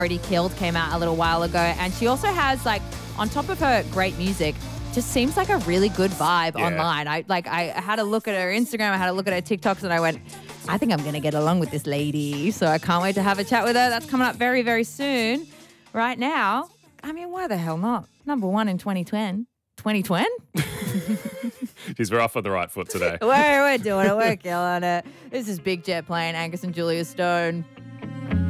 Already Killed came out a little while ago, and she also has, like, on top of her great music, just seems like a really good vibe online. I had a look at her Instagram, I had a look at her TikToks, and I went, I think I'm going to get along with this lady. So I can't wait to have a chat with her. That's coming up very, very soon. Right now, I mean, why the hell not? Number one in 2020. 2020? Jeez, we're off on the right foot today. We're doing it. We're killing it. This is Big Jet playing Angus and Julia Stone.